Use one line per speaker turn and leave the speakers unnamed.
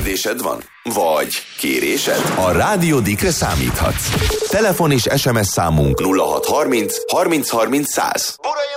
Kérdésed van? Vagy kérésed? A Rádió Dikre számíthatsz. Telefon és SMS számunk 0630 30 30 100.